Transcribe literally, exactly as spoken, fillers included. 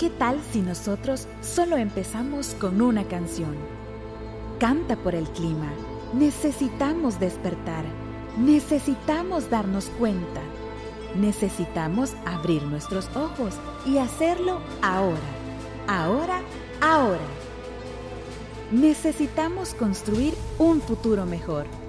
¿Qué tal si nosotros solo empezamos con una canción? Canta por el clima. Necesitamos despertar. Necesitamos darnos cuenta. Necesitamos abrir nuestros ojos y hacerlo ahora. Ahora, ahora. Necesitamos construir un futuro mejor.